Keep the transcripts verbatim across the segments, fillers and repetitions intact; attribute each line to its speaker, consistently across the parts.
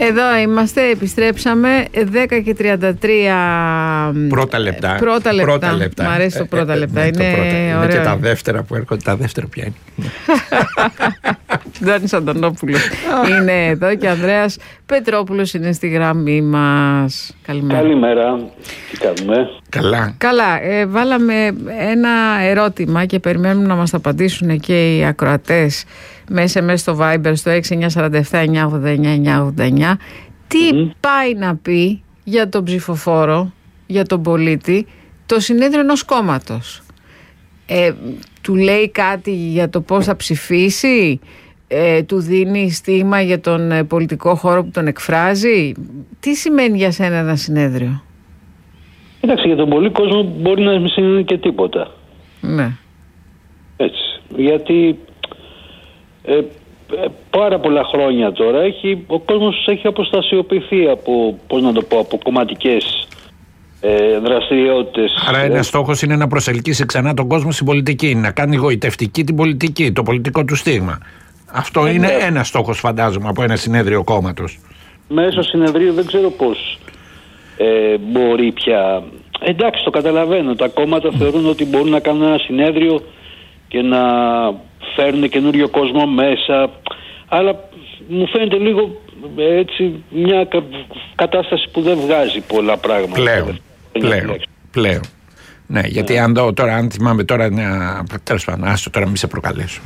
Speaker 1: Εδώ είμαστε, επιστρέψαμε δέκα και τριάντα τρία
Speaker 2: πρώτα λεπτά.
Speaker 1: Πρώτα λεπτά.
Speaker 2: Πρώτα λεπτά.
Speaker 1: Μ' αρέσει το πρώτα λεπτά.
Speaker 2: Ε, ε,
Speaker 1: είναι,
Speaker 2: το πρώτα. Είναι
Speaker 1: ωραίο.
Speaker 2: Και τα δεύτερα που έρχονται. Τα δεύτερα ποια είναι?
Speaker 1: Ντάνης Αντωνόπουλος είναι εδώ και ο Ανδρέας Πετρόπουλος είναι στη γραμμή μας. Καλημέρα.
Speaker 3: Καλημέρα. Τι κάνουμε?
Speaker 2: Καλά.
Speaker 1: Καλά. Ε, βάλαμε ένα ερώτημα και περιμένουμε να μας απαντήσουν και οι ακροατές μέσα μέσα στο Viber στο έξι εννιά τέσσερα επτά εννιά ογδόντα εννιά εννιά ογδόντα εννιά. Τι mm. πάει να πει για τον ψηφοφόρο, για τον πολίτη, το συνέδριο ενός κόμματος? Ε, του λέει κάτι για το πώς θα ψηφίσει, ε, του δίνει στίγμα για τον ε, πολιτικό χώρο που τον εκφράζει? Τι σημαίνει για σένα ένα συνέδριο?
Speaker 3: Εντάξει, για τον πολύ κόσμο μπορεί να μην σημαίνει και τίποτα.
Speaker 1: Ναι.
Speaker 3: Έτσι. Γιατί ε, ε, πάρα πολλά χρόνια τώρα έχει, ο κόσμος έχει αποστασιοποιηθεί από, πώς να το πω, από κομματικές ε, δραστηριότητες.
Speaker 2: Άρα ένας στόχος είναι να προσελκύσει ξανά τον κόσμο στην πολιτική, να κάνει γοητευτική την πολιτική, το πολιτικό του στίγμα. Αυτό ε, είναι ναι. ένας στόχος, φαντάζομαι, από ένα συνέδριο κόμματος. Μέσω
Speaker 3: συνεδρίου δεν ξέρω πώς ε, μπορεί πια. Εντάξει, το καταλαβαίνω. Τα κόμματα mm. θεωρούν ότι μπορούν να κάνουν ένα συνέδριο και να φέρνουν καινούριο κόσμο μέσα. Αλλά μου φαίνεται λίγο έτσι μια κατάσταση που δεν βγάζει πολλά πράγματα.
Speaker 2: Πλέον. Πλέον. Πλέον. Ναι, γιατί yeah. αν δω τώρα, αν θυμάμαι τώρα, τέλος πάντων, άστο τώρα, μην σε προκαλέσω.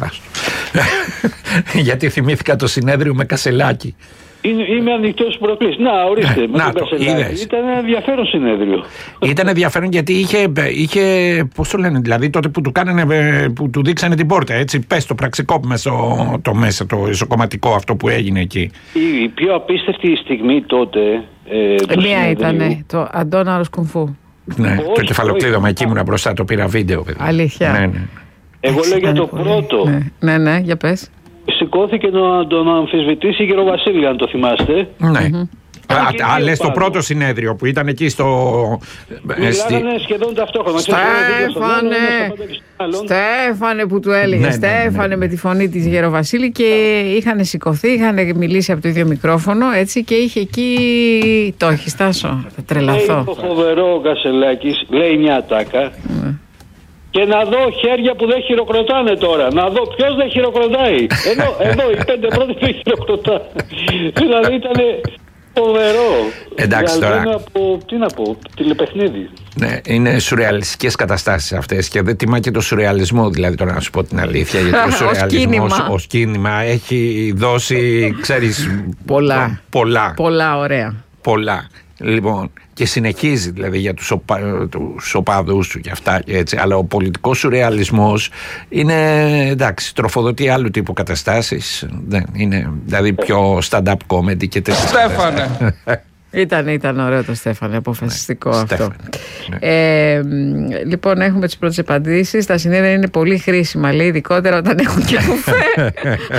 Speaker 2: Γιατί θυμήθηκα το συνέδριο με Κασελάκη.
Speaker 3: Είναι, είμαι ανοιχτός στις προκλήσεις. Να, ορίστε, με
Speaker 2: να,
Speaker 3: τον Κασελάκη. Ήταν ένα ενδιαφέρον συνέδριο.
Speaker 2: Ήταν ενδιαφέρον γιατί είχε, είχε, πώς το λένε, δηλαδή τότε που του κάνανε, που του δείξανε την πόρτα, έτσι, πες το πραξικόπημα στο το μέσα, το ισοκομματικό αυτό που έγινε εκεί.
Speaker 3: Η, η πιο απίστευτη στιγμή τότε.
Speaker 1: Ε, Μία ήταν το Αντώναρος Κουμφού.
Speaker 2: Ναι, όχι, το κεφαλοκλείδωμα εκεί ήμουνα μπροστά, το πήρα βίντεο. Παιδιά.
Speaker 1: Αλήθεια.
Speaker 2: Ναι, ναι.
Speaker 3: Εγώ λέω για το πρώτο.
Speaker 1: Ναι, ναι, ναι, για πες.
Speaker 3: Σηκώθηκε να τον αμφισβητήσει η Γεροβασίλη, αν το θυμάστε.
Speaker 2: Ναι. Mm-hmm. Α, λες το πρώτο συνέδριο που ήταν εκεί στο...
Speaker 3: Μιλάγανε σχεδόν ταυτόχρονα.
Speaker 1: Στέφανε, Στέφανε που του έλεγε, ναι, Στέφανε ναι, ναι, ναι. με τη φωνή της Γεροβασίλη, και είχαν σηκωθεί, είχαν μιλήσει από το ίδιο μικρόφωνο, έτσι, και είχε εκεί... Το έχει, Στάσο, θα τρελαθώ.
Speaker 3: Λέει το φοβερό ο Κασελάκης, λέει μια τάκα. Mm. Και να δω χέρια που δεν χειροκροτάνε τώρα. Να δω ποιος δεν χειροκροτάει. Εδώ, εδώ οι πέντε πρώτοι δεν χειροκροτάνε. Δηλαδή ήταν φοβερό.
Speaker 2: Εντάξει τώρα.
Speaker 3: Από, τι να πω, τηλεπαιχνίδι.
Speaker 2: Ναι, είναι σουρεαλιστικές καταστάσεις αυτές και δεν τιμά και το σουρεαλισμό, δηλαδή, τώρα να σου πω την αλήθεια. Γιατί ο σουρεαλισμός ως κίνημα έχει δώσει, ξέρεις,
Speaker 1: πολλά.
Speaker 2: Πολλά.
Speaker 1: Πολλά ωραία.
Speaker 2: Πολλά. Λοιπόν, και συνεχίζει δηλαδή για τους, οπα, τους οπαδούς του και αυτά και έτσι, αλλά ο πολιτικός σουρεαλισμός είναι, εντάξει, τροφοδοτεί άλλου τύπου καταστάσεις, δεν, είναι δηλαδή πιο stand-up comedy και τέτοιες.
Speaker 1: Στέφανε! Ήταν, ήταν ωραίο το Στέφανε, αποφασιστικό ναι, αυτό.
Speaker 2: Στέφανε, ναι.
Speaker 1: ε, λοιπόν, έχουμε τις πρώτες απαντήσεις. Τα συνέδρια είναι πολύ χρήσιμα, λέει, ειδικότερα όταν έχουν και κουφέ.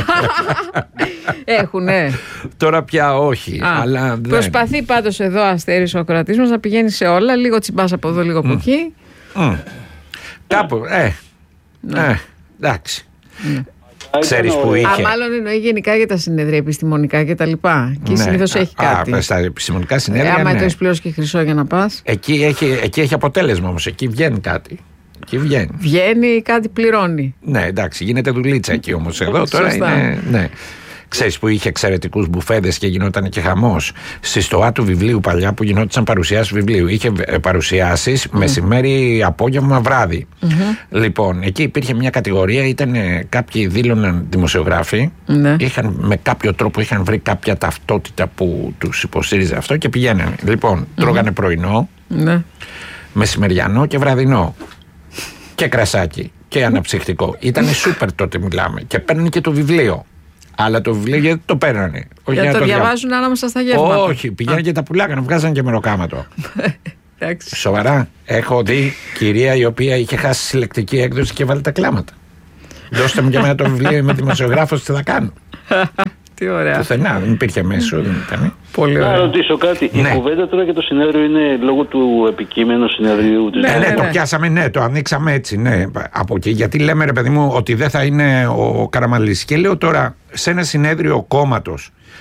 Speaker 1: Έχουνε.
Speaker 2: Τώρα πια όχι.
Speaker 1: Α,
Speaker 2: αλλά δεν.
Speaker 1: Προσπαθεί πάντως εδώ Αστέρης ο ακροατής μας να πηγαίνει σε όλα, λίγο τσιμπάς από εδώ, λίγο από mm. εκεί.
Speaker 2: Mm. Κάπου, ε, ναι. ε, εντάξει. Mm. Ξέρεις που είχε.
Speaker 1: Α, μάλλον εννοεί γενικά για τα συνέδρια, επιστημονικά και τα λοιπά. Και ναι. συνήθως έχει κάτι.
Speaker 2: Α, στα επιστημονικά συνέδρια.
Speaker 1: Ε, άμα
Speaker 2: ναι.
Speaker 1: το έχεις πληρώσει και χρυσό για να πας.
Speaker 2: Εκεί έχει, εκεί έχει αποτέλεσμα όμως. Εκεί βγαίνει κάτι. Εκεί βγαίνει.
Speaker 1: Βγαίνει, κάτι πληρώνει.
Speaker 2: Ναι, εντάξει, γίνεται δουλίτσα εκεί όμως. Εδώ τώρα είναι. Ναι. Ξέρεις που είχε εξαιρετικούς μπουφέδες και γινόταν και χαμός. Στη στοά του βιβλίου παλιά που γινόταν παρουσιάσεις βιβλίου. Είχε παρουσιάσεις mm. μεσημέρι, απόγευμα, βράδυ. Mm-hmm. Λοιπόν, εκεί υπήρχε μια κατηγορία, ήταν κάποιοι δήλωναν δημοσιογράφοι. Mm. Είχαν, με κάποιο τρόπο είχαν βρει κάποια ταυτότητα που τους υποστήριζε αυτό και πηγαίνανε. Λοιπόν, mm-hmm. τρώγανε πρωινό, mm. μεσημεριανό και βραδινό. Και κρασάκι και αναψυχτικό. Ήτανε σούπερ τότε μιλάμε. Και παίρνουν και το βιβλίο. Αλλά το βιβλίο γιατί το παίρνανε.
Speaker 1: Για να το, το διαβάζουν δια... ανάμεσα στα γεύματα.
Speaker 2: Όχι, πηγαίνανε και τα πουλάκανε, βγάζανε και μεροκάματο. Σοβαρά. Έχω δει κυρία η οποία είχε χάσει συλλεκτική έκδοση και βάλει τα κλάματα. Δώστε μου και εμένα το βιβλίο, είμαι δημοσιογράφος, τι θα κάνω.
Speaker 1: Τι ωραία.
Speaker 2: Πουθενά, δεν υπήρχε μέσο, δεν ήταν.
Speaker 1: Πολύ ωραία.
Speaker 3: Να ρωτήσω κάτι. Ναι. Η κουβέντα τώρα για το συνέδριο είναι λόγω του επικείμενου συνεδρίου της.
Speaker 2: Ναι, ναι, ναι, το πιάσαμε, ναι, το ανοίξαμε έτσι, ναι. Από εκεί. Γιατί λέμε, ρε παιδί μου, ότι δεν θα είναι ο Καραμανλής. Και λέω τώρα, σε ένα συνέδριο κόμματος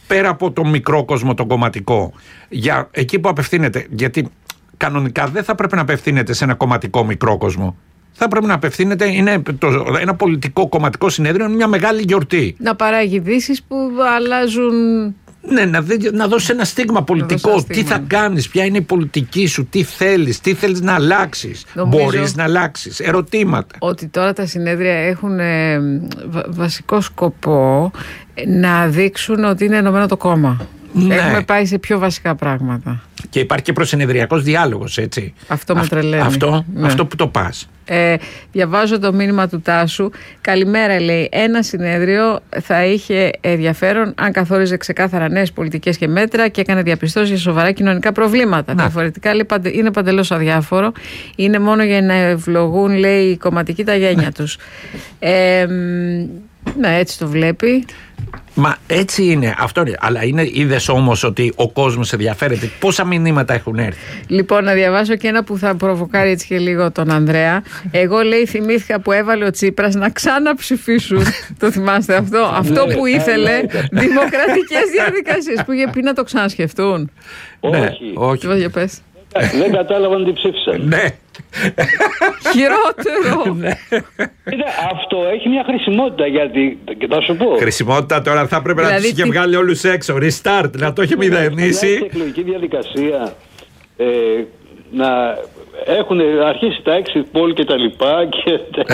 Speaker 2: πέρα από το μικρό κόσμο, το κομματικό, για εκεί που απευθύνεται, γιατί κανονικά δεν θα πρέπει να απευθύνεται σε ένα κομματικό μικρό κόσμο. Θα πρέπει να απευθύνεται, είναι το, ένα πολιτικό κομματικό συνέδριο, είναι μια μεγάλη γιορτή.
Speaker 1: Να παράγει ειδήσεις που αλλάζουν.
Speaker 2: Ναι, να, να δώσει ένα στίγμα πολιτικό. Ένα τι θα κάνεις, ποια είναι η πολιτική σου, τι θέλεις, τι θέλεις να αλλάξεις. Μπορείς να αλλάξεις. Ερωτήματα.
Speaker 1: Ότι τώρα τα συνέδρια έχουν ε, βα, βασικό σκοπό να δείξουν ότι είναι ενωμένο το κόμμα. Ναι. Έχουμε πάει σε πιο βασικά πράγματα.
Speaker 2: Και υπάρχει και προσυνεδριακός διάλογος, έτσι.
Speaker 1: Αυτό με
Speaker 2: Αυτ,
Speaker 1: τρελαίνει.
Speaker 2: Αυτό,
Speaker 1: ναι.
Speaker 2: αυτό που το πας.
Speaker 1: Ε, διαβάζω το μήνυμα του Τάσου. Καλημέρα, λέει. Ένα συνέδριο θα είχε ενδιαφέρον αν καθόριζε ξεκάθαρα νέες πολιτικές και μέτρα και έκανε διαπιστώσεις για σοβαρά κοινωνικά προβλήματα. Να. Διαφορετικά, λέει, είναι παντελώς αδιάφορο. Είναι μόνο για να ευλογούν, λέει, οι κομματικοί τα γένια τους. Ε, ναι, έτσι το βλέπει.
Speaker 2: Μα έτσι είναι, αυτό είναι. Αλλά είναι, είδες όμως ότι ο κόσμος ενδιαφέρεται. Πόσα μηνύματα έχουν έρθει.
Speaker 1: Λοιπόν, να διαβάσω και ένα που θα προβοκάρει έτσι και λίγο τον Ανδρέα. Εγώ, λέει, θυμήθηκα που έβαλε ο Τσίπρας να ξαναψηφίσουν. Το θυμάστε αυτό? Αυτό που ήθελε, δημοκρατικές διαδικασίες. Που είχε πει να το ξανασκεφτούν.
Speaker 2: Ναι, όχι.
Speaker 1: όχι.
Speaker 3: Πες. Δεν κατάλαβαν τι ψήφισαν.
Speaker 2: Ναι.
Speaker 1: Χειρότερο.
Speaker 3: Αυτό έχει μια χρησιμότητα, γιατί θα σου πω.
Speaker 2: Χρησιμότητα τώρα θα έπρεπε δηλαδή, να τους είχε τι... βγάλει όλους έξω. Restart, να το είχε μηδενίσει.
Speaker 3: Στην εκλογική διαδικασία ε, να έχουν αρχίσει τα exit poll και τα λοιπά και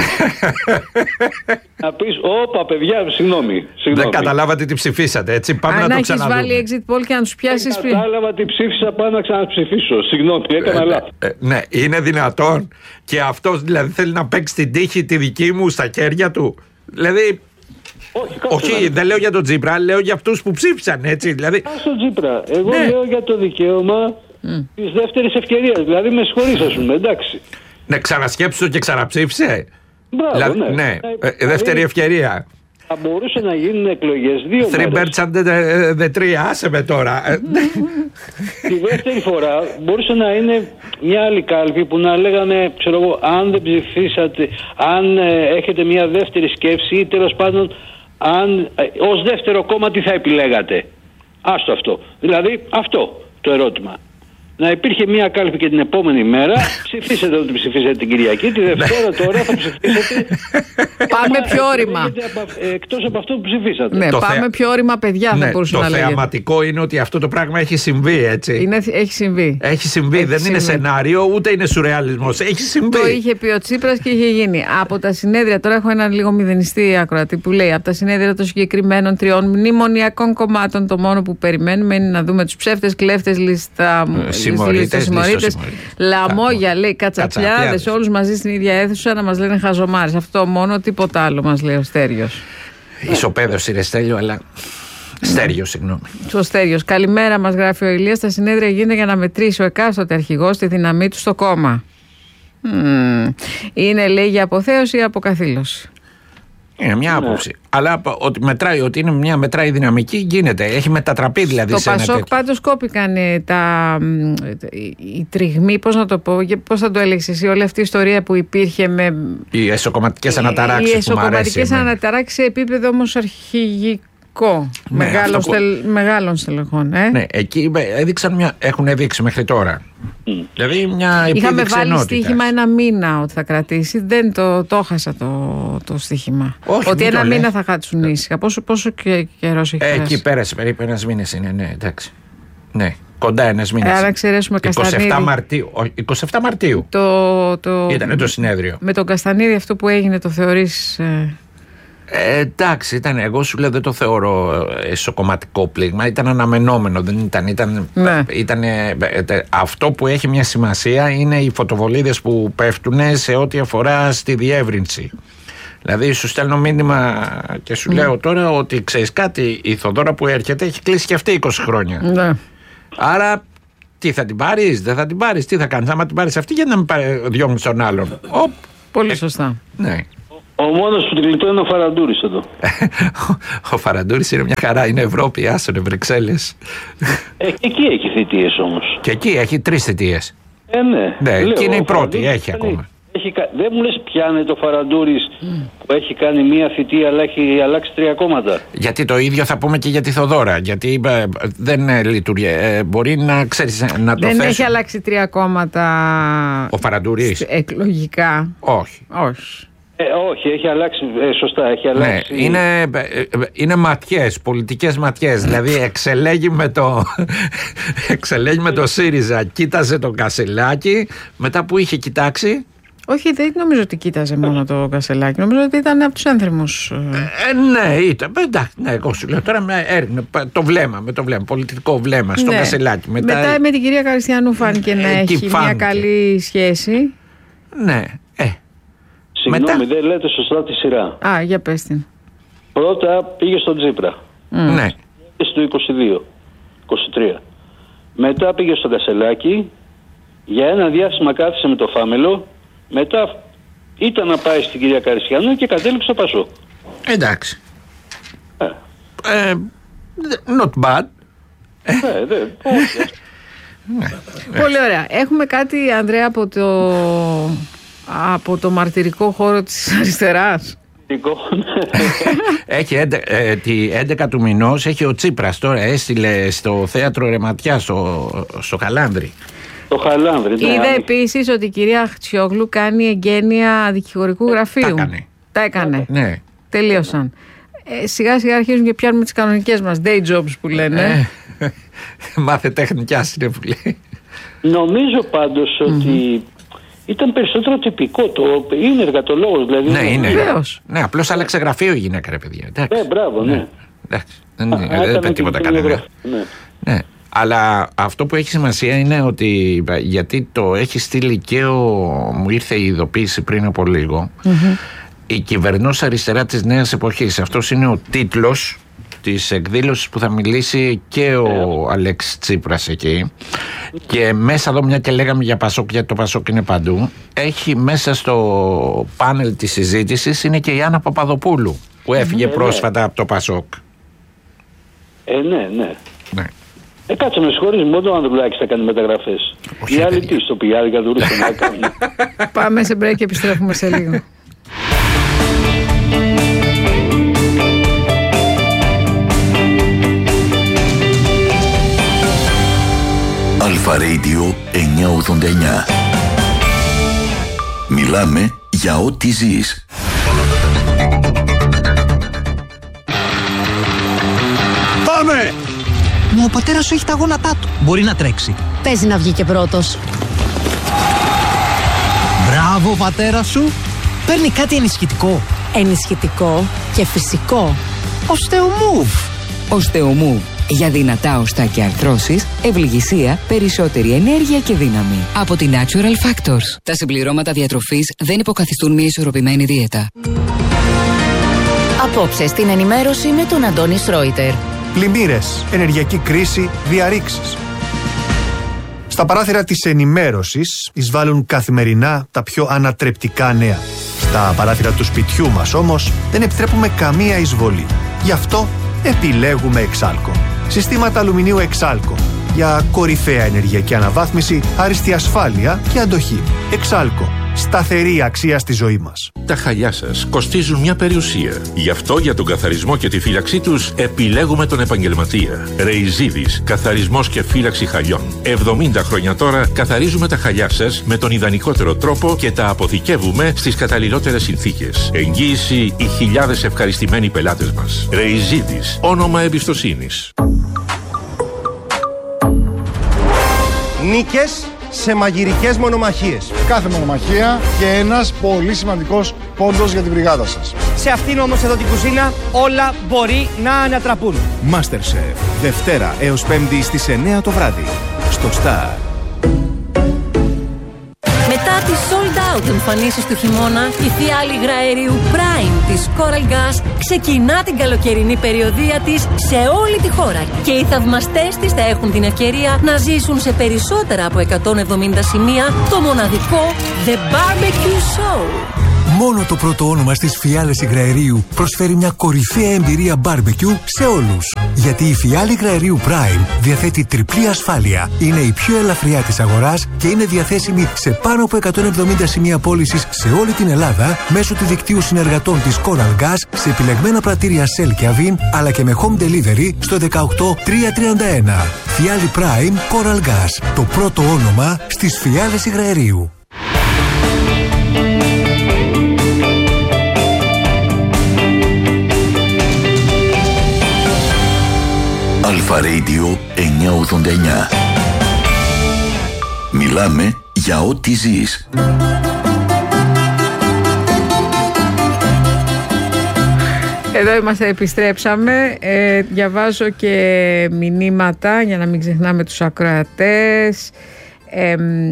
Speaker 3: να πεις όπα παιδιά, συγγνώμη, συγγνώμη.
Speaker 2: Δεν καταλάβατε τι ψηφίσατε, έτσι, πάμε
Speaker 1: αν
Speaker 2: να το
Speaker 1: ξαναδούμε. Αν έχεις βάλει exit poll και να τους πιάσεις
Speaker 3: πριν. Δεν κατάλαβα τι ψήφισα, πάω να ξαναψηφίσω, συγγνώμη, έκανα λάθος.
Speaker 2: Ε, ε, ναι, είναι δυνατόν και αυτός δηλαδή θέλει να παίξει την τύχη τη δική μου στα χέρια του. Δηλαδή...
Speaker 3: Όχι,
Speaker 2: Όχι δεν λέω για τον Τσίπρα, λέω για αυτούς που ψήφισαν, έτσι, δηλαδή...
Speaker 3: Ας τον Τσίπρα, εγώ ναι. λέω για το δικαίωμα Mm. της δεύτερης ευκαιρίας. Δηλαδή με συγχωρείς, ας πούμε, εντάξει.
Speaker 2: Ναι, ξανασκέψου και ξαναψήφισε.
Speaker 3: Μπράβο,
Speaker 2: δηλαδή,
Speaker 3: ναι.
Speaker 2: ναι. Ε, δεύτερη ευκαιρία.
Speaker 3: Θα μπορούσε να γίνουν εκλογές δύο
Speaker 2: Three birds and the, the tree, άσε με τώρα.
Speaker 3: Τη δεύτερη φορά μπορούσε να είναι μια άλλη κάλπη που να λέγανε, ξέρω εγώ, αν δεν ψηφίσατε, αν ε, έχετε μια δεύτερη σκέψη ή τέλος πάντων αν ε, ως δεύτερο κόμμα τι θα επιλέγατε. Άστο αυτό. Δηλαδή αυτό το ερώτημα. Να υπήρχε μια κάλπη και την επόμενη μέρα. Ψηφίσετε ότι ψηφίσατε την Κυριακή. Τη Δευτέρα τώρα θα ψηφίσετε.
Speaker 1: Πάμε πιο όρημα.
Speaker 3: Εκτός από αυτό που ψηφίσατε.
Speaker 1: Ναι, το πάμε θέα... πιο όρημα, παιδιά. Ναι, θα μπορούσε να λέγεται.
Speaker 2: Το θεαματικό είναι ότι αυτό το πράγμα έχει συμβεί, έτσι.
Speaker 1: Είναι, έχει συμβεί.
Speaker 2: Έχει συμβεί. Έχει Δεν συμβεί. Είναι σενάριο, ούτε είναι σουρεαλισμός. Έχει συμβεί.
Speaker 1: Το είχε πει ο Τσίπρας και είχε γίνει. Από τα συνέδρια, τώρα έχω έναν λίγο μηδενιστή ακροατή που λέει: από τα συνέδρια των συγκεκριμένων τριών μνημονιακών κομμάτων, το μόνο που περιμένουμε είναι να δούμε τους ψεύτες, κλέφτες, λίστα.
Speaker 2: Συμμορίτες,
Speaker 1: λαμόγια, λέει, κατσαπιάδες, όλους μαζί στην ίδια αίθουσα να μας λένε χαζομάρες. Αυτό μόνο, τίποτα άλλο, μας λέει ο Στέριος.
Speaker 2: Ισοπαίδος είναι Στέλιο, αλλά. Στέριος, συγγνώμη.
Speaker 1: Ο Στέριος. Καλημέρα, μας γράφει ο Ηλίας. Τα συνέδρια γίνεται για να μετρήσει ο εκάστοτε αρχηγός τη δύναμή του στο κόμμα. Mm. Είναι, λέει, για αποθέωση ή αποκαθήλωση.
Speaker 2: Είναι μια άποψη. Ναι. Αλλά ότι μετράει, ότι είναι μια μετράει δυναμική, γίνεται. Έχει μετατραπεί δηλαδή
Speaker 1: το
Speaker 2: σε ένα.
Speaker 1: Το Πασόκ πάντως κόπηκαν τα. Οι τριγμοί, πώς να το πω, πώς θα το έλεγες εσύ, όλη αυτή η ιστορία που υπήρχε με.
Speaker 2: Οι εσωκομματικές αναταράξεις.
Speaker 1: Οι εσωκομματικές αναταράξεις σε επίπεδο όμως αρχηγικό. Ναι, μεγάλων, που... στελ, μεγάλων στελεχών. Ε?
Speaker 2: Ναι, εκεί έδειξαν μια, έχουν δείξει μέχρι τώρα. Mm. Δηλαδή μια
Speaker 1: είχαμε βάλει στοίχημα ένα μήνα ότι θα κρατήσει. Δεν το, το έχασα το, το στοίχημα.
Speaker 2: Όχι,
Speaker 1: ότι ένα μήνα
Speaker 2: λέει.
Speaker 1: θα κάτσουν ήσυχα. Πόσο, πόσο καιρός έχει
Speaker 2: ε, εκεί πέρασε περίπου ένας μήνες είναι. Ναι, εντάξει. Ναι, κοντά ένας μήνες.
Speaker 1: Αν εξαιρέσουμε
Speaker 2: εικοστή εβδόμη Μαρτίου. εικοστή εβδόμη Μαρτίου.
Speaker 1: Το, το,
Speaker 2: Ήτανε το συνέδριο.
Speaker 1: Με τον Καστανίδη αυτό που έγινε το θεωρείς. Ε...
Speaker 2: Ε, εντάξει, ήταν, εγώ σου λέω δεν το θεωρώ εσωκομματικό πλήγμα, ήταν αναμενόμενο, δεν ήταν, ήταν,
Speaker 1: ναι.
Speaker 2: ήταν ε, ε, αυτό που έχει μια σημασία είναι οι φωτοβολίδες που πέφτουν σε ό,τι αφορά στη διεύρυνση. Δηλαδή σου στέλνω μήνυμα και σου mm. λέω τώρα ότι ξέρεις κάτι, η Θοδώρα που έρχεται έχει κλείσει και αυτή είκοσι χρόνια.
Speaker 1: Ναι.
Speaker 2: Άρα τι θα την πάρεις, δεν θα την πάρεις, τι θα κάνεις, άμα την πάρεις αυτή για να μην διώχνεις τον άλλον. Οπ.
Speaker 1: Πολύ σωστά.
Speaker 2: Ναι.
Speaker 3: Ο μόνος που την γλιτώνει είναι ο Φαραντούρης εδώ.
Speaker 2: Ο Φαραντούρης είναι μια χαρά, είναι Ευρώπη, άσονε Βρυξέλλες.
Speaker 3: Ε, και εκεί έχει θητείες όμως.
Speaker 2: Και εκεί έχει τρεις θητείες.
Speaker 3: Ε, ναι.
Speaker 2: Ναι,
Speaker 3: Λέω,
Speaker 2: και είναι η πρώτη,
Speaker 3: Φαραντούρης
Speaker 2: έχει ακόμα.
Speaker 3: Έχει, δεν μου λες πιάνε το Φαραντούρης mm. που έχει κάνει μία θητεία αλλά έχει αλλάξει τρία κόμματα.
Speaker 2: Γιατί το ίδιο θα πούμε και για τη Θοδώρα. Γιατί ε, δεν ε, λειτουργεί. Ε, μπορεί να ξέρεις να το
Speaker 1: Δεν
Speaker 2: θες...
Speaker 1: έχει αλλάξει τρία κόμματα.
Speaker 2: Ο Φαραντούρης.
Speaker 1: Εκλογικά.
Speaker 2: Όχι.
Speaker 1: Όχι.
Speaker 3: Ε, όχι, έχει αλλάξει. Ε, σωστά, έχει αλλάξει.
Speaker 2: Ναι, είναι, είναι ματιές, πολιτικές ματιές. Δηλαδή εξελέγει με το, εξελέγει με το ΣΥΡΙΖΑ. Κοίταζε τον Κασελάκη. Μετά που είχε κοιτάξει.
Speaker 1: Όχι, δεν νομίζω ότι κοίταζε μόνο το Κασελάκη. Νομίζω ότι ήταν από τους ένθερμους.
Speaker 2: Ε, ναι, ήταν. Εντάξει, ναι, εγώ σου λέω τώρα έρνε, το βλέμμα, με το βλέμμα, πολιτικό βλέμμα στο ναι. Κασελάκη. Μετά...
Speaker 1: Μετά με την κυρία Καριστιανού φάνηκε να έχει φάνηκε. μια καλή σχέση.
Speaker 2: Ναι, ε.
Speaker 3: Συγγνώμη, δεν λέτε σωστά τη σειρά.
Speaker 1: Α, για πες την.
Speaker 3: Πρώτα πήγε στον Τσίπρα.
Speaker 2: Mm. Ναι.
Speaker 3: Στο είκοσι δύο, είκοσι τρία. Μετά πήγε στον Κασελάκη. Για ένα διάστημα κάθισε με το Φάμελο. Μετά ήταν να πάει στην κυρία Καριστιανού και κατέληξε στο Πασό.
Speaker 2: Εντάξει.
Speaker 3: Ε.
Speaker 2: Ε, not bad.
Speaker 3: Ε, δε, όχι.
Speaker 1: Πολύ ωραία. Έχουμε κάτι, Ανδρέα, από το, από το μαρτυρικό χώρο της αριστεράς.
Speaker 2: Έχει ε, τη έντεκα του μηνός έχει ο Τσίπρας τώρα έστειλε στο θέατρο Ρεματιά στο, στο Χαλάνδρη.
Speaker 3: Το Χαλάνδρη, ναι.
Speaker 1: Είδα επίσης ότι η κυρία Χτσιόγλου κάνει εγγένεια δικηγορικού γραφείου.
Speaker 2: Τα έκανε.
Speaker 1: Τα έκανε.
Speaker 2: Ναι.
Speaker 1: Τελείωσαν. Ε, σιγά σιγά αρχίζουν και πιάνουμε τις κανονικές μας day jobs που λένε.
Speaker 2: Ε, μάθε τεχνικιά είναι που λέει.
Speaker 3: Νομίζω πάντως mm-hmm. ότι ήταν περισσότερο τυπικό. Το είναι εργατολόγος δηλαδή.
Speaker 2: Ναι, είναι.
Speaker 1: Βεβαίως.
Speaker 2: Ναι, απλώς άλλαξε γραφείο η γυναίκα, ρε παιδιά.
Speaker 3: Ναι, μπράβο, ναι.
Speaker 2: Εντάξει. Δεν είπε τίποτα κανένα. Ναι. Αλλά αυτό που έχει σημασία είναι ότι γιατί το έχει στείλει και ο, μου ήρθε η ειδοποίηση πριν από λίγο mm-hmm. η κυβερνός αριστερά της νέας εποχής. Αυτός είναι ο τίτλος της εκδήλωσης που θα μιλήσει και ο Αλέξης Τσίπρας εκεί και μέσα εδώ μια και λέγαμε για Πασόκ, γιατί το Πασόκ είναι παντού, έχει μέσα στο πάνελ της συζήτησης είναι και η Άννα Παπαδοπούλου που έφυγε mm-hmm. πρόσφατα από το Πασόκ.
Speaker 3: Ε, ναι, ναι.
Speaker 2: Ναι.
Speaker 3: Ε, κάτσε με συγχωρείς, μόνο ο Ανδρουλάκης θα κάνει μεταγραφές. Οι άλλοι τι, στο πηγάδικα του Ρούσου να κάνουν.
Speaker 1: Πάμε σε break και επιστρέφουμε σε λίγο.
Speaker 4: Αλφα Radio εννιακόσια ογδόντα εννιά. Μιλάμε για ό,τι ζεις.
Speaker 5: Πάμε! Μα ο πατέρας σου έχει τα γόνατά του. Μπορεί να τρέξει.
Speaker 6: Παίζει να βγει και πρώτος.
Speaker 5: Μπράβο, ο πατέρας σου. Παίρνει κάτι ενισχυτικό.
Speaker 6: Ενισχυτικό και φυσικό.
Speaker 5: Οστεομούβ.
Speaker 7: Οστεομούβ. Για δυνατά οστά και αρθρώσεις, ευληγησία, περισσότερη ενέργεια και δύναμη. Από τη Natural Factors. Τα συμπληρώματα διατροφής δεν υποκαθιστούν μια ισορροπημένη δίαιτα.
Speaker 6: Απόψε στην ενημέρωση με τον Αντώνη Σρόιτερ.
Speaker 8: Πλημμύρες, ενεργειακή κρίση, διαρρήξεις. Στα παράθυρα της ενημέρωσης εισβάλλουν καθημερινά τα πιο ανατρεπτικά νέα. Στα παράθυρα του σπιτιού μας όμως δεν επιτρέπουμε καμία εισβολή. Γι' αυτό επιλέγουμε Εξάλκο. Συστήματα αλουμινίου Εξάλκο. Για κορυφαία ενεργειακή αναβάθμιση, άριστη ασφάλεια και αντοχή. Εξάλκο. Σταθερή αξία στη ζωή μας.
Speaker 9: Τα χαλιά σας κοστίζουν μια περιουσία. Γι' αυτό για τον καθαρισμό και τη φύλαξή τους επιλέγουμε τον επαγγελματία. Ρεϊζίδης, καθαρισμός και φύλαξη χαλιών. εβδομήντα χρόνια τώρα καθαρίζουμε τα χαλιά σας με τον ιδανικότερο τρόπο και τα αποθηκεύουμε στις καταλληλότερες συνθήκες. Εγγύηση οι χιλιάδες ευχαριστημένοι πελάτες μας. Ρεϊζίδης, όνομα εμπιστοσύνης.
Speaker 10: Νίκες σε μαγειρικές μονομαχίες.
Speaker 11: Κάθε μονομαχία και ένας πολύ σημαντικός πόντος για την μπριγάδα σας.
Speaker 10: Σε αυτήν όμως εδώ την κουζίνα όλα μπορεί να ανατραπούν.
Speaker 12: MasterChef. Δευτέρα έως Πέμπτη στις εννιά το βράδυ. Στο Star.
Speaker 13: Μετά τις sold out εμφανίσεις του χειμώνα, η φιάλη υγραερίου Prime της Coral Gas ξεκινά την καλοκαιρινή περιοδεία της σε όλη τη χώρα και οι θαυμαστές της θα έχουν την ευκαιρία να ζήσουν σε περισσότερα από εκατόν εβδομήντα σημεία το μοναδικό The Barbecue Show.
Speaker 14: Μόνο το πρώτο όνομα στις Φιάλες Υγραερίου προσφέρει μια κορυφαία εμπειρία barbecue σε όλους. Γιατί η Φιάλη Υγραερίου Prime διαθέτει τριπλή ασφάλεια. Είναι η πιο ελαφριά της αγοράς και είναι διαθέσιμη σε πάνω από εκατόν εβδομήντα σημεία πώλησης σε όλη την Ελλάδα μέσω του δικτύου συνεργατών της Coral Gas σε επιλεγμένα πρατήρια Shell και Avin, αλλά και με home delivery στο δεκαοκτώ τριακόσια τριάντα ένα. Φιάλη Prime Coral Gas. Το πρώτο όνομα στις Φιάλες Υγραερίου.
Speaker 4: Αλφα Radio εννιακόσια ογδόντα εννιά. Μιλάμε για ό,τι ζεις.
Speaker 1: Εδώ είμαστε, επιστρέψαμε. Ε, διαβάζω και μηνύματα για να μην ξεχνάμε τους ακροατές. Ε,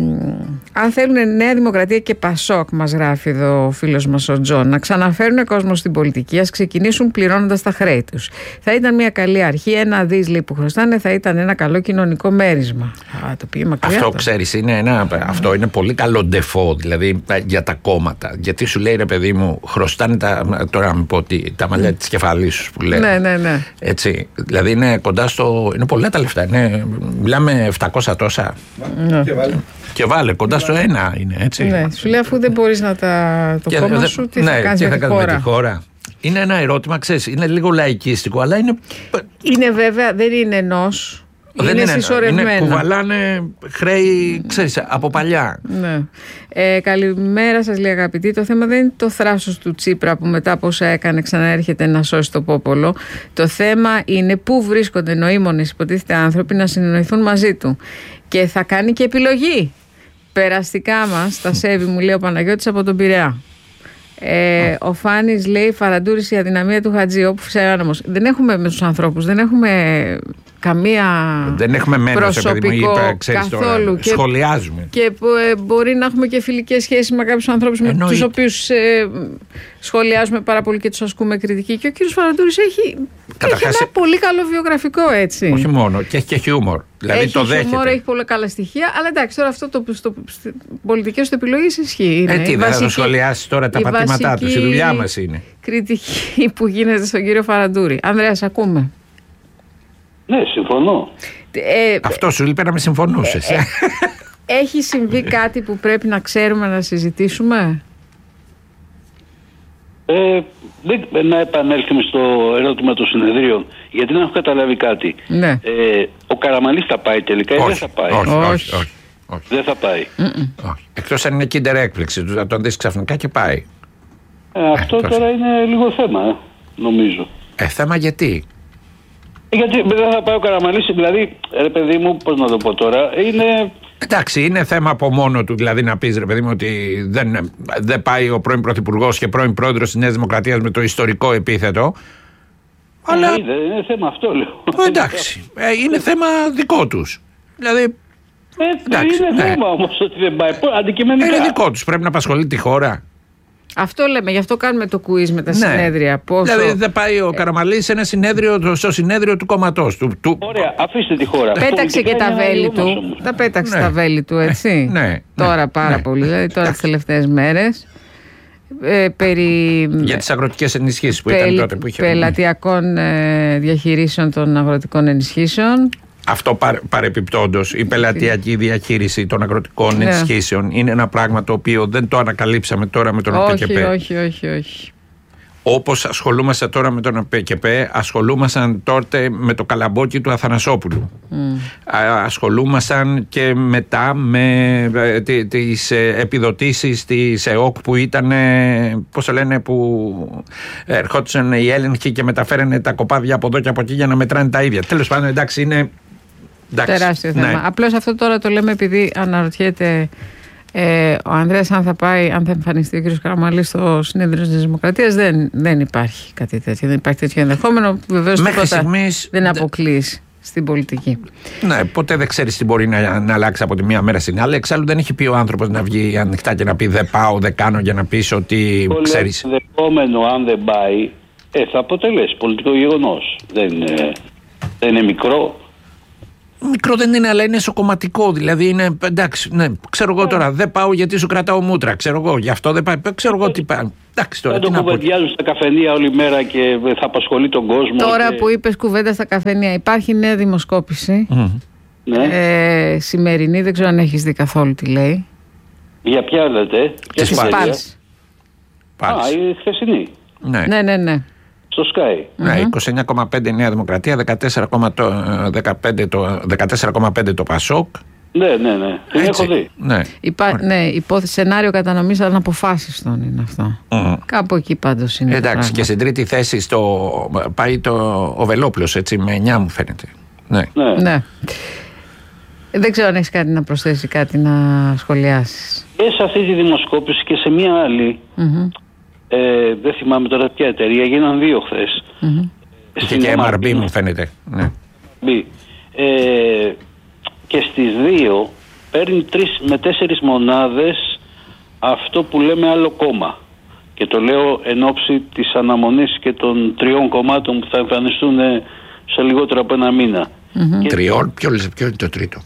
Speaker 1: αν θέλουν Νέα Δημοκρατία και Πασόκ, μας γράφει εδώ ο φίλος μας ο Τζον, να ξαναφέρουν κόσμο στην πολιτική, ας ξεκινήσουν πληρώνοντας τα χρέη τους. Θα ήταν μια καλή αρχή. Ένα δις λέει που χρωστάνε θα ήταν ένα καλό κοινωνικό μέρισμα. Α, το πήγε μακριά.
Speaker 2: Αυτό
Speaker 1: το.
Speaker 2: ξέρεις, είναι ένα, αυτό είναι πολύ καλό ντεφό, δηλαδή για τα κόμματα. Γιατί σου λέει, ρε παιδί μου, χρωστάνε τα, τώρα να μην πω τι, τα μαλλιά mm. της κεφαλής σου που λέει.
Speaker 1: Ναι, ναι, ναι.
Speaker 2: Έτσι, δηλαδή είναι κοντά στο. Είναι πολλά τα λεφτά. Είναι, μιλάμε επτακόσια τόσα.
Speaker 1: Ναι.
Speaker 2: Και βάλε. Και βάλε, κοντά στο ένα είναι, έτσι.
Speaker 1: Ναι, σου λέει αφού δεν μπορείς να τα. Το
Speaker 2: και
Speaker 1: κόμμα
Speaker 2: δε,
Speaker 1: σου, τι
Speaker 2: ναι,
Speaker 1: θα κάνεις
Speaker 2: τι
Speaker 1: με,
Speaker 2: θα
Speaker 1: τη
Speaker 2: κάνεις
Speaker 1: χώρα.
Speaker 2: με τη χώρα. Είναι ένα ερώτημα, ξέρεις, είναι λίγο λαϊκίστικο, αλλά είναι.
Speaker 1: Είναι βέβαια, δεν είναι ενός.
Speaker 2: Δεν
Speaker 1: είναι συσσωρευμένα.
Speaker 2: Είναι, κουβαλάνε χρέη, ξέρεις, από παλιά.
Speaker 1: Ναι. Ε, καλημέρα σας, λέει αγαπητοί. Το θέμα δεν είναι το θράσος του Τσίπρα που μετά από όσα έκανε ξαναέρχεται να σώσει το πόπολο. Το θέμα είναι πού βρίσκονται νοήμονες υποτίθεται άνθρωποι να συνεννοηθούν μαζί του. Και θα κάνει και επιλογή. Περαστικά μας, τα σέβη μου, λέει ο Παναγιώτης από τον Πειραιά. Ε, ο Φάνης λέει Φαραντούρης η αδυναμία του Χατζή, όπου φυσέρανομος. Δεν έχουμε με τους ανθρώπους, δεν έχουμε καμία
Speaker 2: δεν έχουμε μένος,
Speaker 1: προσωπικό
Speaker 2: είπε, ξέρεις,
Speaker 1: καθόλου.
Speaker 2: Τώρα,
Speaker 1: και,
Speaker 2: σχολιάζουμε. Και
Speaker 1: ε, μπορεί να έχουμε και φιλικές σχέσεις με κάποιους ανθρώπους με τους οποίους ε, σχολιάζουμε πάρα πολύ και τους ασκούμε κριτική. Και ο κύριος Φαραντούρης έχει, έχει ένα πολύ καλό βιογραφικό, έτσι.
Speaker 2: Όχι μόνο, και έχει και χιούμορ. Δηλαδή
Speaker 1: έχει
Speaker 2: το δέχεται.
Speaker 1: Χιούμορ, έχει πολύ καλά στοιχεία, αλλά εντάξει, τώρα αυτό το, στο, στο πολιτικές του επιλογές ισχύει. Είναι.
Speaker 2: Ε, τι, δεν θα το σχολιάσει τώρα τα πατήματά του, η δουλειά μας είναι.
Speaker 1: Κριτική που γίνεται στον κύριο Φαραντούρη. Ανδρέα, ακούμε.
Speaker 3: Ναι, συμφωνώ.
Speaker 1: Ε,
Speaker 2: Αυτό σου είπε να με συμφωνούσες.
Speaker 1: Ε, ε, έχει συμβεί κάτι που πρέπει να ξέρουμε να συζητήσουμε.
Speaker 3: Ε, δεν, να επανέλθουμε στο ερώτημα των συνεδρίων, γιατί να έχω καταλάβει κάτι.
Speaker 1: Ναι.
Speaker 3: Ε, ο Καραμανλής θα πάει τελικά ή
Speaker 2: όχι,
Speaker 3: δεν θα πάει?
Speaker 2: Όχι, όχι, όχι, όχι.
Speaker 3: Δεν θα πάει.
Speaker 2: Όχι. Εκτός αν είναι kinder έκπληξη, να τον δεις ξαφνικά και πάει.
Speaker 3: Ε, αυτό ε, τώρα είναι λίγο θέμα, ε, νομίζω.
Speaker 2: Ε, θέμα γιατί?
Speaker 3: Γιατί δεν θα πάει ο Καραμανλής, δηλαδή, ρε παιδί μου, πώς να το πω τώρα, είναι...
Speaker 2: Εντάξει, είναι θέμα από μόνο του, δηλαδή να πεις, ρε παιδί μου, ότι δεν, δεν πάει ο πρώην Πρωθυπουργός και πρώην Πρόεδρος της Νέας Δημοκρατίας με το ιστορικό επίθετο. Αλλά...
Speaker 3: Ε, είναι, είναι θέμα αυτό, λέω.
Speaker 2: Ε, εντάξει, ε, είναι θέμα δικό τους. Δηλαδή...
Speaker 3: Ε, εντάξει, είναι ναι. θέμα όμως ότι δεν πάει, αντικειμενικά.
Speaker 2: Είναι δικό τους, πρέπει να απασχολεί τη χώρα.
Speaker 1: Αυτό λέμε, γι' αυτό κάνουμε το quiz με τα ναι. συνέδρια. Πόσο...
Speaker 2: Δηλαδή δεν πάει ο Καραμανλής σε ένα συνέδριο, στο συνέδριο του κόμματός του. του...
Speaker 3: Ωραία, αφήστε τη χώρα.
Speaker 1: Πέταξε και τα βέλη του. Όμως. Τα πέταξε ναι. τα βέλη του, έτσι.
Speaker 2: ναι,
Speaker 1: τώρα
Speaker 2: ναι,
Speaker 1: πάρα
Speaker 2: ναι.
Speaker 1: πολύ, δηλαδή τώρα τις τελευταίες μέρες. Ε, περί...
Speaker 2: Για τις αγροτικές ενισχύσεις που Πελ... ήταν τότε που είχε.
Speaker 1: Πελατειακών ε, διαχειρήσεων των αγροτικών ενισχύσεων.
Speaker 2: Αυτό παρεπιπτόντως, η πελατειακή διαχείριση των αγροτικών
Speaker 1: ναι.
Speaker 2: ενισχύσεων είναι ένα πράγμα το οποίο δεν το ανακαλύψαμε τώρα με τον ΟΠΕΚΕΠ.
Speaker 1: Όχι, όχι, όχι.
Speaker 2: Όπως ασχολούμαστε τώρα με τον ΟΠΕΚΕΠ, ασχολούμασταν τότε με το καλαμπόκι του Αθανασόπουλου. Mm. Ασχολούμασταν και μετά με τις επιδοτήσεις της ΕΟΚ που ήταν, πώς το λένε, που ερχόντουσαν οι έλεγχοι και μεταφέρανε τα κοπάδια από εδώ και από εκεί για να μετράνε τα ίδια. Τέλος πάντων, εντάξει, είναι... Εντάξει,
Speaker 1: τεράστιο θέμα.
Speaker 2: Ναι.
Speaker 1: Απλώς αυτό τώρα το λέμε επειδή αναρωτιέται ε, ο Ανδρέας αν θα πάει, αν θα εμφανιστεί ο κ. Καραμανλής στο συνέδριο της Δημοκρατίας. Δεν, δεν υπάρχει κάτι τέτοιο. Δεν υπάρχει τέτοιο ενδεχόμενο. Βεβαίως τίποτα στιγμής, δεν αποκλείσει στην πολιτική.
Speaker 2: Ναι, ποτέ δεν ξέρεις τι μπορεί να, να αλλάξει από τη μία μέρα στην άλλη. Εξάλλου δεν έχει πει ο άνθρωπος να βγει ανοιχτά και να πει δεν πάω, δεν κάνω, για να πεις ότι
Speaker 3: το
Speaker 2: ξέρεις.
Speaker 3: Το ενδεχόμενο, αν δεν πάει, ε, θα αποτελέσει πολιτικό γεγονός. Δεν, ε, δεν είναι μικρό.
Speaker 2: μικρό δεν είναι, αλλά είναι σοκομματικό. Δηλαδή είναι εντάξει, ναι, ξέρω εγώ τώρα, δεν πάω γιατί σου κρατάω μούτρα. Ξέρω εγώ, γι' αυτό δεν πάει. Ξέρω εγώ τι πάει. Εντάξει τώρα.
Speaker 3: Δεν το κουβεντιάζουν στα καφενεία όλη μέρα και θα απασχολεί τον κόσμο.
Speaker 1: Τώρα
Speaker 3: και...
Speaker 1: που είπες κουβέντα στα καφενεία, υπάρχει νέα δημοσκόπηση.
Speaker 3: Mm. Ναι.
Speaker 1: Ε, σημερινή, δεν ξέρω αν έχεις δει καθόλου τι λέει.
Speaker 3: Για ποια λέτε?
Speaker 1: Της Πάλς.
Speaker 3: Α, η χθεσινή.
Speaker 2: Ναι,
Speaker 1: ναι, ναι. ναι.
Speaker 3: Στο Sky.
Speaker 2: Ναι, είκοσι εννιά κόμμα πέντε Νέα Δημοκρατία, δεκατέσσερα κόμμα πέντε το Πασόκ.
Speaker 3: Ναι, ναι, ναι. Την έχω δει.
Speaker 2: Ναι,
Speaker 1: Υπά, ναι υπόθεση σενάριο κατανομής αναποφάσιστων είναι αυτό. Mm. Κάπου εκεί πάντως είναι.
Speaker 2: Εντάξει, και στην τρίτη θέση στο, πάει το, ο Βελόπουλος, έτσι, με εννιά μου φαίνεται. Ναι.
Speaker 3: ναι.
Speaker 1: ναι. Δεν ξέρω αν έχεις κάτι να προσθέσει, κάτι να σχολιάσεις.
Speaker 3: Και σε αυτή τη δημοσκόπηση και σε μία άλλη,
Speaker 1: mm-hmm.
Speaker 3: ε, δεν θυμάμαι τώρα ποια εταιρεία, γίναν δύο χθες.
Speaker 2: Mm-hmm. Και και εμ αρ μπι μου φαίνεται. Ναι.
Speaker 3: Ε, και στις δύο παίρνει τρεις με τέσσερις μονάδες αυτό που λέμε άλλο κόμμα. Και το λέω εν ώψη της αναμονής και των τριών κομμάτων που θα εμφανιστούν σε λιγότερο από ένα μήνα.
Speaker 2: Mm-hmm. Τριών, ποιο, ποιο είναι το τρίτο?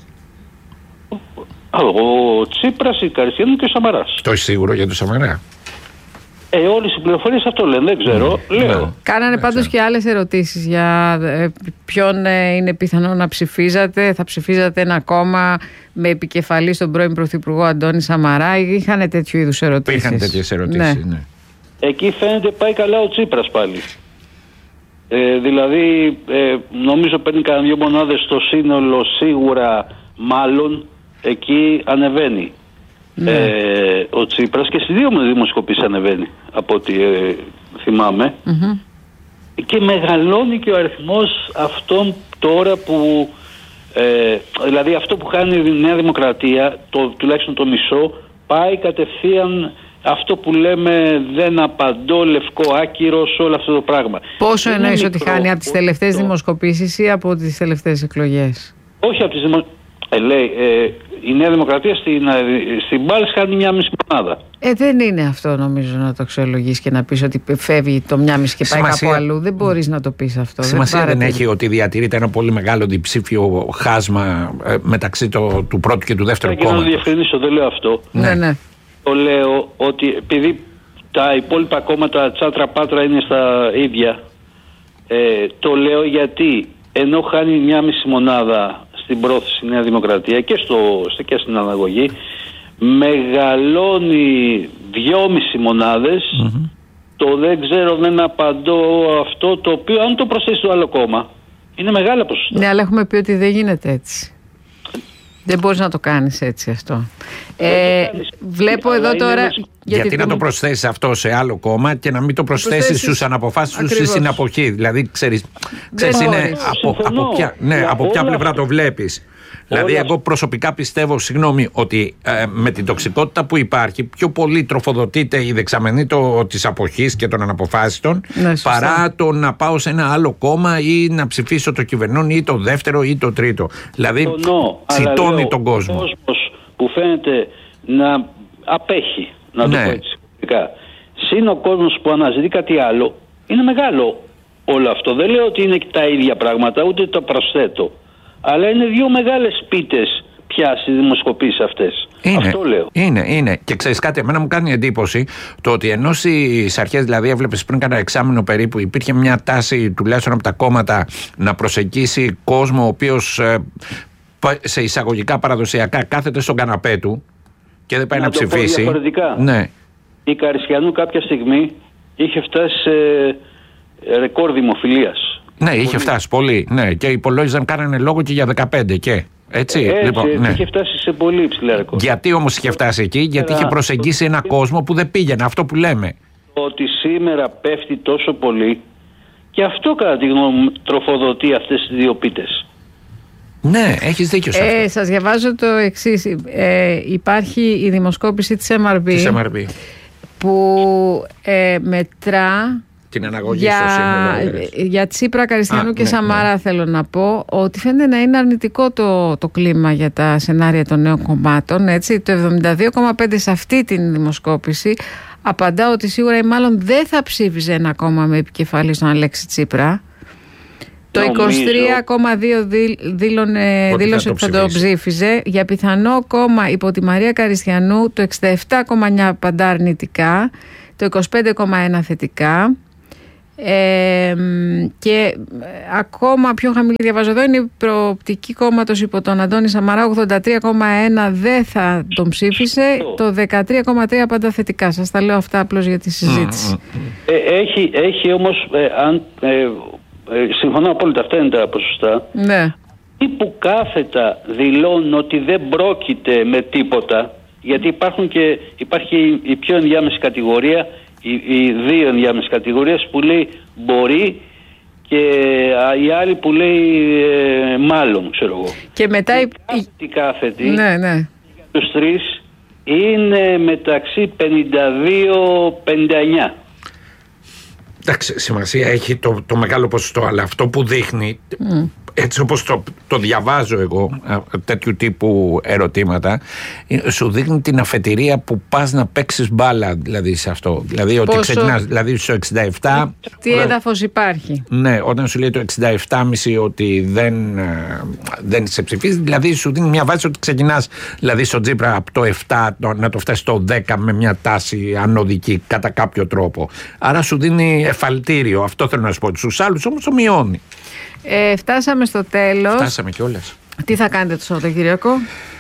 Speaker 3: Ο Τσίπρας, η Καριστιανού και ο Σαμαράς.
Speaker 2: Το είσαι σίγουρο για τον Σαμαρά?
Speaker 3: Ε, όλες οι πληροφορίες αυτό λένε, δεν ξέρω. Mm. Λέω.
Speaker 1: Mm. Κάνανε mm. πάντως και άλλες ερωτήσεις για ε, ποιον ε, είναι πιθανό να ψηφίζατε. Θα ψηφίζατε ένα κόμμα με επικεφαλή στον πρώην Πρωθυπουργό Αντώνη Σαμαρά? Είχαν τέτοιου είδους ερωτήσεις?
Speaker 2: Είχαν τέτοιες ερωτήσεις, ναι. ναι.
Speaker 3: Εκεί φαίνεται πάει καλά ο Τσίπρας πάλι. Ε, δηλαδή ε, νομίζω παίρνει κανένα δύο μονάδες στο σύνολο σίγουρα, μάλλον εκεί ανεβαίνει. Ναι. Ε, ο Τσίπρας και στις δύο δημοσκοπήσεις ανεβαίνει από ό,τι ε, θυμάμαι.
Speaker 1: Mm-hmm.
Speaker 3: Και μεγαλώνει και ο αριθμός αυτών τώρα που ε, δηλαδή αυτό που κάνει η Νέα Δημοκρατία, το, τουλάχιστον το μισό, πάει κατευθείαν αυτό που λέμε δεν απαντώ, λευκό άκυρο, σε όλο αυτό το πράγμα.
Speaker 1: Πόσο εννοείς ότι χάνει, από τις τελευταίες δημοσκοπήσεις ή από τις τελευταίες εκλογές?
Speaker 3: Όχι από τις δημοσκοπήσεις. Ε, λέει, ε, η Νέα Δημοκρατία στην, στην Πάλς χάνει μια μισή μονάδα.
Speaker 1: Ε, δεν είναι αυτό νομίζω να το αξιολογείς και να πεις ότι φεύγει το μια μισή και πάει σημασία... κάπου αλλού. Δεν μπορείς να το πεις αυτό.
Speaker 2: Σημασία δεν, δεν έχει
Speaker 3: την...
Speaker 2: ότι διατηρείται ένα πολύ μεγάλο διψήφιο χάσμα ε, μεταξύ το, του πρώτου και του δεύτερου κόμματος.
Speaker 3: Και να το διευκρινίσω, δεν λέω αυτό.
Speaker 1: Ναι, ναι.
Speaker 3: Το λέω ότι επειδή τα υπόλοιπα κόμματα τσάτρα πάτρα είναι στα ίδια, ε, το λέω γιατί ενώ χάνει μια μισή μονάδα στην πρόθεση Νέα Δημοκρατία και, στο, και στην αναγωγή, μεγαλώνει δυόμιση μονάδες.
Speaker 2: Mm-hmm.
Speaker 3: Το δεν ξέρω, δεν απαντώ αυτό, το οποίο αν το προσθέσει το άλλο κόμμα είναι μεγάλα ποσοστά.
Speaker 1: Ναι, αλλά έχουμε πει ότι δεν γίνεται έτσι. Δεν μπορείς να το κάνεις έτσι αυτό. Ε, βλέπω εδώ τώρα...
Speaker 2: Γιατί, γιατί να το προσθέσεις αυτό σε άλλο κόμμα και να μην το προσθέσεις στους αναποφάσεις σου στην αποχή. Δηλαδή, ξέρεις, ξέρεις είναι από, από, ποια, ναι, από ποια πλευρά το βλέπεις. Δηλαδή, εγώ προσωπικά πιστεύω, συγγνώμη, ότι ε, με την τοξικότητα που υπάρχει, πιο πολύ τροφοδοτείται η δεξαμενή της αποχής και των αναποφάσιστων, ναι, παρά το να πάω σε ένα άλλο κόμμα ή να ψηφίσω το κυβερνών ή το δεύτερο ή το τρίτο. Δηλαδή, no, τσιτώνει τον κόσμο. Ο
Speaker 3: κόσμος που φαίνεται να απέχει, να το ναι. πω έτσι. Συν ο κόσμος που αναζητεί κάτι άλλο, είναι μεγάλο όλο αυτό. Δεν λέω ότι είναι τα ίδια πράγματα, ούτε το προσθέτω. Αλλά είναι δύο μεγάλες πίτες πια στις δημοσκοπήσεις αυτές.
Speaker 2: Είναι,
Speaker 3: αυτό λέω.
Speaker 2: Είναι, είναι. Και ξέρεις κάτι, εμένα μου κάνει εντύπωση το ότι ενώ στις αρχές, δηλαδή έβλεπες πριν κάνα εξάμηνο περίπου, υπήρχε μια τάση τουλάχιστον από τα κόμματα να προσεγγίσει κόσμο ο οποίος ε, σε εισαγωγικά παραδοσιακά κάθεται στον καναπέ του και δεν πάει να, να ψηφίσει.
Speaker 3: Το πω διαφορετικά.
Speaker 2: Ναι.
Speaker 3: Η Καριστιανού κάποια στιγμή είχε φτάσει σε ρεκόρ δημοφιλίας.
Speaker 2: Ναι, είχε πολύ. φτάσει πολύ. Ναι, και υπολόγιζαν, κάνανε λόγο και για δεκαπέντε και. Έτσι,
Speaker 3: έτσι
Speaker 2: λοιπόν, ναι.
Speaker 3: είχε φτάσει σε πολύ υψηλά ρεκόρ.
Speaker 2: Γιατί όμως είχε φτάσει εκεί? Γιατί είχε προσεγγίσει ένα κόσμο που δεν πήγαινε, αυτό που λέμε.
Speaker 3: Ότι σήμερα πέφτει τόσο πολύ και αυτό κατά τη γνώμη μου τροφοδοτεί αυτές τις δύο πίτες.
Speaker 2: Ναι, έχεις δίκιο σε αυτό.
Speaker 1: Ε, σας διαβάζω το εξής. Ε, υπάρχει η δημοσκόπηση της εμ αρ μπι,
Speaker 2: της εμ αρ μπι.
Speaker 1: που ε, μετρά
Speaker 2: την αναγωγή
Speaker 1: για,
Speaker 2: στο σύνολο.
Speaker 1: Για Τσίπρα, Καριστιανού
Speaker 2: Α,
Speaker 1: και
Speaker 2: ναι,
Speaker 1: Σαμάρα ναι. θέλω να πω ότι φαίνεται να είναι αρνητικό το, το κλίμα για τα σενάρια των νέων κομμάτων. Έτσι. Το εβδομήντα δύο κόμμα πέντε τοις εκατό σε αυτή την δημοσκόπηση απαντά ότι σίγουρα ή μάλλον δεν θα ψήφιζε ένα κόμμα με επικεφαλή στον Αλέξη Τσίπρα. Το είκοσι τρία κόμμα δύο δήλωνε, δήλωσε ότι θα το ψήφιζε. Για πιθανό κόμμα υπό τη Μαρία Καριστιανού το εξήντα επτά κόμμα εννιά απαντά αρνητικά, το είκοσι πέντε κόμμα ένα θετικά. Ε, και ακόμα πιο χαμηλή, διαβάζω εδώ, είναι η προοπτική κόμματος υπό τον Αντώνη Σαμαρά, ογδόντα τρία κόμμα ένα δεν θα τον ψήφισε, το δεκατρία κόμμα τρία πάντα θετικά. Σας τα λέω αυτά απλώς για τη συζήτηση.
Speaker 3: ε, έχει, έχει όμως ε, αν, ε, ε, συμφωνώ απόλυτα, αυτά είναι τα ποσοστά.
Speaker 1: Ναι.
Speaker 3: Ή που κάθετα δηλώνουν ότι δεν πρόκειται με τίποτα, γιατί υπάρχουν και, υπάρχει η πιο ενδιάμεση κατηγορία, οι, οι δύο ενδιάμεσες κατηγορίες που λέει μπορεί και η άλλη που λέει ε, μάλλον, ξέρω εγώ.
Speaker 1: Και μετά η
Speaker 3: κάθετη, κάθετη,
Speaker 1: ναι, ναι.
Speaker 3: τους τρεις είναι μεταξύ πενήντα δύο πενήντα εννιά.
Speaker 2: Εντάξει, σημασία έχει το, το μεγάλο ποσοστό, αλλά αυτό που δείχνει, mm. έτσι όπως το, το διαβάζω εγώ, τέτοιου τύπου ερωτήματα, σου δείχνει την αφετηρία που πας να παίξεις μπάλα, δηλαδή σε αυτό. Δηλαδή ότι ξεκινάς, δηλαδή στο εξήντα επτά...
Speaker 1: Τι όταν, έδαφος υπάρχει.
Speaker 2: Ναι, όταν σου λέει το εξήντα επτά κόμμα πέντε ότι δεν, δεν σε ψηφίζει, δηλαδή σου δίνει μια βάση ότι ξεκινάς, δηλαδή στο Τσίπρα από το επτά να το φτάσει στο δέκα με μια τάση ανωδική κατά κάποιο τρόπο. Άρα σου δίνει εφαλτήριο, αυτό θέλω να σου πω. Στους άλλους όμως το μειώνει.
Speaker 1: Ε, φτάσαμε στο τέλος.
Speaker 2: Φτάσαμε κιόλας.
Speaker 1: Τι θα κάνετε το Σαββατοκύριακο?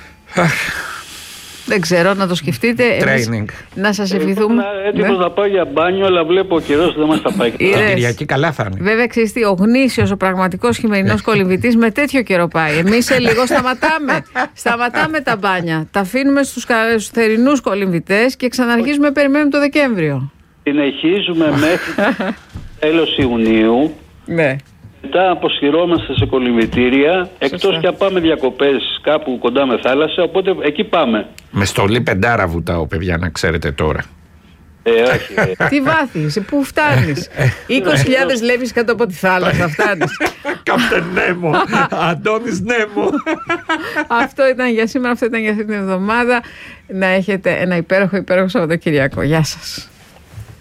Speaker 1: Δεν ξέρω, να το σκεφτείτε.
Speaker 2: Training.
Speaker 1: Να σας ευχηθούμε.
Speaker 3: Έτοιμος ναι. να πάω για μπάνιο, αλλά βλέπω ο καιρός δεν μας θα πάει.
Speaker 2: Την Κυριακή καλά θα είναι.
Speaker 1: Βέβαια, ξέρεις τι, ο γνήσιος, ο πραγματικός χειμερινός κολυμβητής με τέτοιο καιρό πάει. Εμείς σε λίγο σταματάμε. Σταματάμε τα μπάνια. Τα αφήνουμε στους, στους θερινούς κολυμβητές και ξαναρχίζουμε, περιμένουμε το Δεκέμβριο.
Speaker 3: Συνεχίζουμε μέχρι τέλος Ιουνίου.
Speaker 1: Ναι.
Speaker 3: Μετά αποσχιρώμαστε σε κολυμβητήρια, εκτός και αν πάμε διακοπές κάπου κοντά με θάλασσα, οπότε εκεί πάμε.
Speaker 2: Με στολή πεντάρα βουτάω, παιδιά, να ξέρετε τώρα.
Speaker 3: Ε, όχι. Ε.
Speaker 1: Τι βάθη, πού φτάνεις? είκοσι χιλιάδες λέβεις κάτω από τη θάλασσα, φτάνεις.
Speaker 2: Κάπτεν Νέμο, Αντώνης Νέμο.
Speaker 1: Αυτό ήταν για σήμερα, αυτό ήταν για αυτή την εβδομάδα. Να έχετε ένα υπέροχο, υπέροχο Σαββατοκυριακό. Γεια σας.